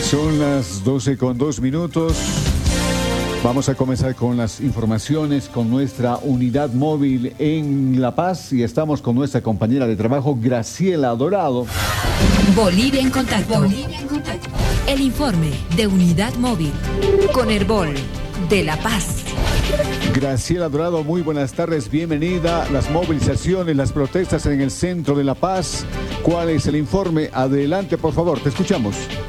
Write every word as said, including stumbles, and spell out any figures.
Son las doce con dos minutos. Vamos a comenzar con las informaciones con nuestra unidad móvil en La Paz y estamos con nuestra compañera de trabajo, Graciela Dorado. Bolivia en contacto. Bolivia en contacto. El informe de unidad móvil con Herbol de La Paz. Graciela Dorado, muy buenas tardes, bienvenida. Las movilizaciones, las protestas en el centro de La Paz. ¿Cuál es el informe? Adelante, por favor, te escuchamos.